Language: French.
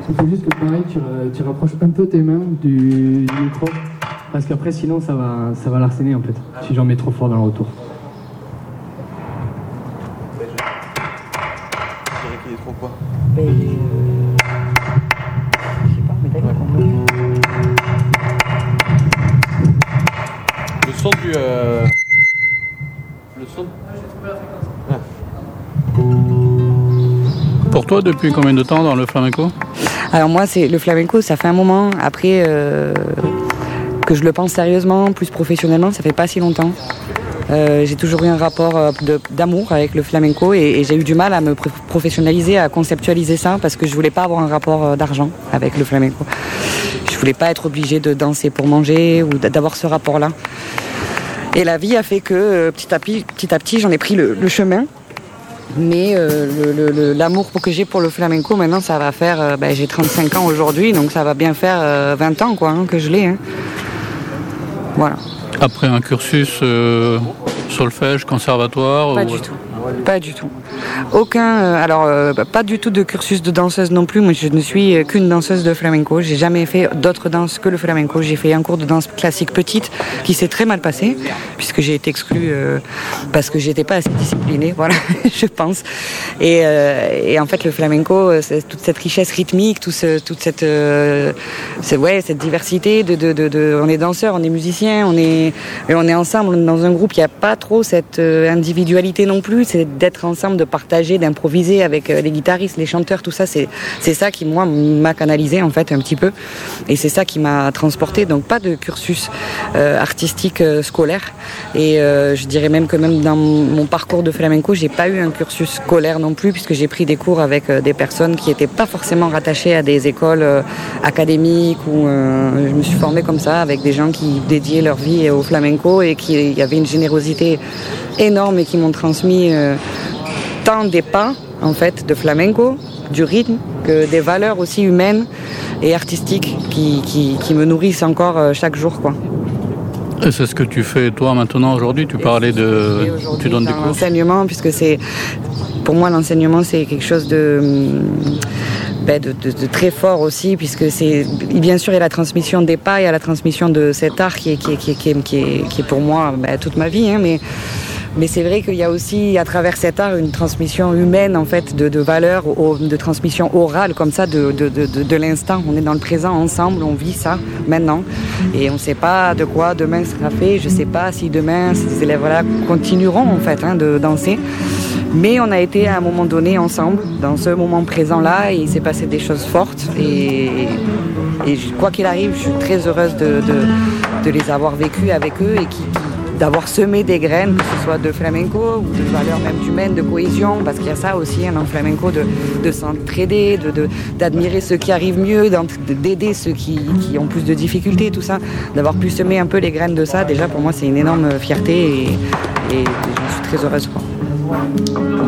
Il faut juste que pareil, tu rapproches un peu tes mains du micro, parce qu'après sinon ça va l'arsener en fait, si j'en mets trop fort dans le retour. Je dirais qu'il est trop quoi. Je sais pas, mais d'accord. Le son du... Le son... Pour toi, depuis combien de temps dans le flamenco ? Alors moi, c'est le flamenco, ça fait un moment. Après, que je le pense sérieusement, plus professionnellement, ça fait pas si longtemps. J'ai toujours eu un rapport d'amour avec le flamenco et j'ai eu du mal à me professionnaliser, à conceptualiser ça parce que je voulais pas avoir un rapport d'argent avec le flamenco. Je voulais pas être obligée de danser pour manger ou d'avoir ce rapport-là. Et la vie a fait que petit à petit, j'en ai pris le chemin. Mais l'amour que j'ai pour le flamenco, maintenant, ça va faire... j'ai 35 ans aujourd'hui, donc ça va bien faire 20 ans quoi, que je l'ai. Hein. Voilà. Après un cursus solfège, conservatoire Pas du tout. Pas du tout. Aucun, pas du tout de cursus de danseuse non plus. Moi, je ne suis qu'une danseuse de flamenco. J'ai jamais fait d'autres danses que le flamenco. J'ai fait un cours de danse classique petite qui s'est très mal passé puisque j'ai été exclue parce que j'étais pas assez disciplinée. Voilà, je pense. Et en fait, le flamenco, c'est toute cette richesse rythmique, toute cette diversité on est danseurs, on est musiciens, on est ensemble dans un groupe. Il n'y a pas trop cette individualité non plus. C'est d'être ensemble, de partager, d'improviser avec les guitaristes, les chanteurs, tout ça, c'est ça qui, moi, m'a canalisé en fait un petit peu. Et c'est ça qui m'a transporté. Donc pas de cursus artistique scolaire. Et je dirais même que même dans mon parcours de flamenco, j'ai pas eu un cursus scolaire non plus, puisque j'ai pris des cours avec des personnes qui n'étaient pas forcément rattachées à des écoles académiques. Ou je me suis formée comme ça, avec des gens qui dédiaient leur vie au flamenco et qui y avait une générosité énorme et qui m'ont transmis tant des pas en fait de flamenco, du rythme, que des valeurs aussi humaines et artistiques qui me nourrissent encore chaque jour quoi. Et c'est ce que tu fais toi maintenant aujourd'hui. Tu parlais de... Tu donnes des cours. L'enseignement, puisque pour moi l'enseignement c'est quelque chose de très fort aussi, puisque c'est bien sûr il y a la transmission des pas, il y a la transmission de cet art qui est pour moi toute ma vie, hein, mais c'est vrai qu'il y a aussi à travers cet art une transmission humaine en fait de valeurs, de transmission orale comme ça de l'instant. On est dans le présent ensemble, on vit ça maintenant et on ne sait pas de quoi demain sera fait. Je ne sais pas si demain ces élèves-là continueront en fait de danser. Mais on a été à un moment donné ensemble, dans ce moment présent-là, et il s'est passé des choses fortes. Et quoi qu'il arrive, je suis très heureuse de les avoir vécues avec eux et d'avoir semé des graines, que ce soit de flamenco ou de valeurs même humaines, de cohésion, parce qu'il y a ça aussi dans le flamenco, de s'entraider, d'admirer ceux qui arrivent mieux, d'aider ceux qui ont plus de difficultés, tout ça. D'avoir pu semer un peu les graines de ça, déjà pour moi c'est une énorme fierté et j'en suis très heureuse.